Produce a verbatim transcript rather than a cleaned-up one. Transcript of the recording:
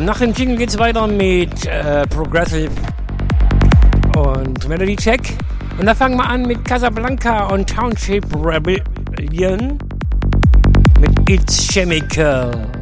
Nach dem Jingle geht's weiter mit äh, Progressive und Melody Check. Und da fangen wir an mit Casablanca und Township Rebellion mit It's Chemical.